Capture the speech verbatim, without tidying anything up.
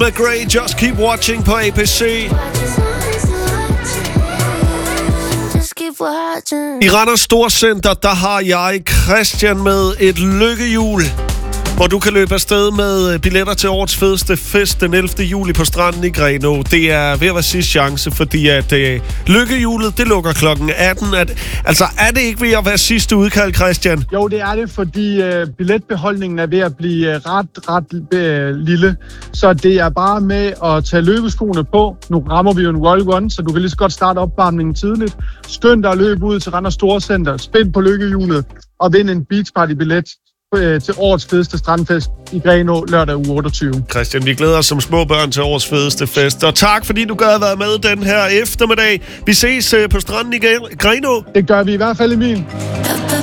McRae, Just Keep Watching på A B C. I Randers Storcenter, der har jeg Christian med et lykkehjul, hvor du kan løbe afsted med billetter til årets fedeste fest den ellevte juli på stranden i Grenaa. Det er ved at være sidste chance, fordi at øh, lykkehjulet, det lukker klokken atten. At, altså, er det ikke ved at være sidste udkald, Christian? Jo, det er det, fordi øh, billetbeholdningen er ved at blive øh, ret, ret øh, lille. Så det er bare med at tage løbeskoene på. Nu rammer vi jo en Royal Run, så du kan lige så godt starte opvarmningen tidligt. Skynd dig at løbe ud til Randers Storcenter, spind på lykkehjulet og vind en beachparty-billet til årets fedeste strandfest i Grenaa lørdag uge otteogtyve. Christian, vi glæder os som små børn til årets fedeste fest. Og tak, fordi du gad at være med den her eftermiddag. Vi ses på stranden i Grenaa. Det gør vi i hvert fald, Emil.